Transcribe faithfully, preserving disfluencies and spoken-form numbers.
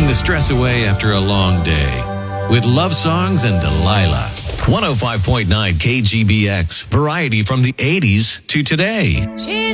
taking the stress away after a long day with love songs and Delilah. one oh five point nine K G B X, variety from the eighties to today.